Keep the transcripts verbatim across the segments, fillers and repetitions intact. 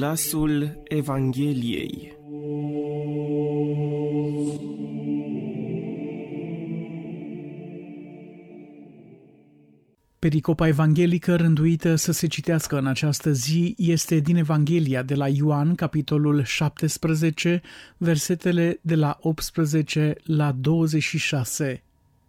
Glasul Evangheliei. Pericopa evanghelică rânduită să se citească în această zi este din Evanghelia de la Ioan, capitolul șaptesprezece, versetele de la optsprezece la douăzeci și șase.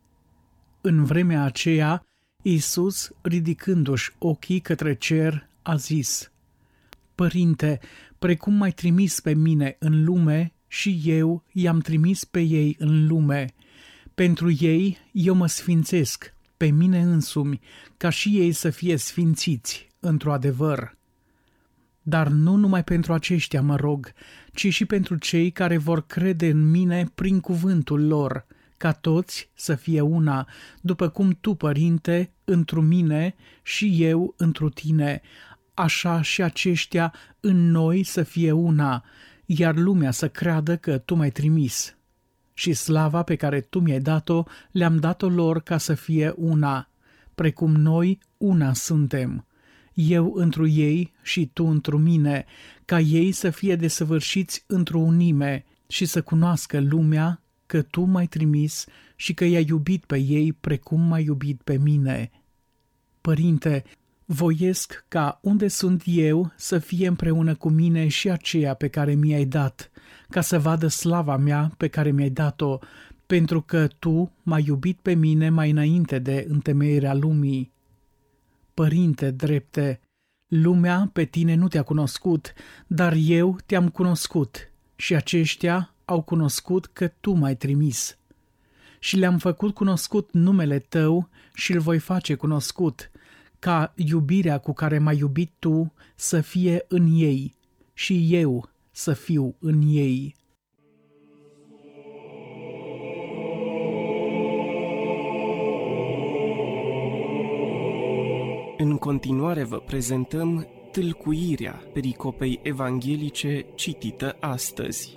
În vremea aceea, Iisus, ridicându-și ochii către cer, a zis: Părinte, precum m-ai trimis pe mine în lume, și eu i-am trimis pe ei în lume. Pentru ei eu mă sfințesc pe mine însumi, ca și ei să fie sfințiți într-o adevăr. Dar nu numai pentru aceștia mă rog, ci și pentru cei care vor crede în mine prin cuvântul lor, ca toți să fie una, după cum tu, Părinte, întru mine și eu întru tine, așa și aceștia în noi să fie una, iar lumea să creadă că tu m-ai trimis. Și slava pe care tu mi-ai dat-o, le-am dat-o lor ca să fie una, precum noi una suntem, eu întru ei și tu întru mine, ca ei să fie desăvârșiți într-o unime și să cunoască lumea că tu m-ai trimis și că i-ai iubit pe ei precum m-ai iubit pe mine. Părinte, voiesc ca unde sunt eu să fie împreună cu mine și aceea pe care mi-ai dat, ca să vadă slava mea pe care mi-ai dat-o, pentru că tu m-ai iubit pe mine mai înainte de întemeierea lumii. Părinte drepte, lumea pe tine nu te-a cunoscut, dar eu te-am cunoscut și aceștia au cunoscut că tu m-ai trimis. Și le-am făcut cunoscut numele tău și îl voi face cunoscut, ca iubirea cu care m-ai iubit tu să fie în ei și eu să fiu în ei. În continuare vă prezentăm tâlcuirea pericopei evanghelice citită astăzi.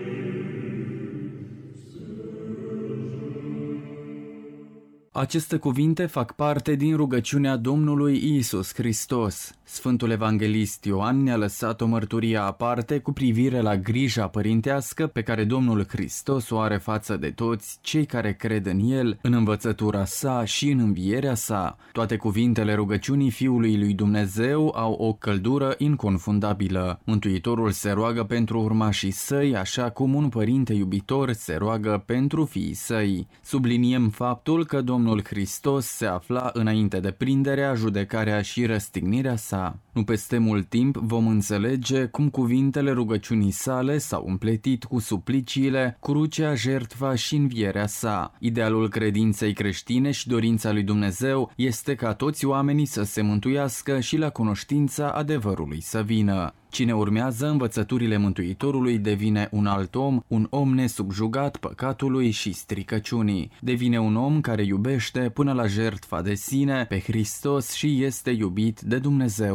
Aceste cuvinte fac parte din rugăciunea Domnului Iisus Hristos. Sfântul Evanghelist Ioan ne-a lăsat o mărturie aparte cu privire la grija părintească pe care Domnul Hristos o are față de toți cei care cred în El, în învățătura sa și în învierea sa. Toate cuvintele rugăciunii Fiului lui Dumnezeu au o căldură inconfundabilă. Mântuitorul se roagă pentru urmașii săi, așa cum un părinte iubitor se roagă pentru fiii săi. Subliniem faptul că Domnul Domnul Hristos se afla înainte de prinderea, judecarea și răstignirea sa. Nu peste mult timp vom înțelege cum cuvintele rugăciunii sale s-au împletit cu supliciile, crucea, jertfa și învierea sa. Idealul credinței creștine și dorința lui Dumnezeu este ca toți oamenii să se mântuiască și la cunoștința adevărului să vină. Cine urmează învățăturile Mântuitorului devine un alt om, un om nesubjugat păcatului și stricăciunii. Devine un om care iubește până la jertfa de sine pe Hristos și este iubit de Dumnezeu.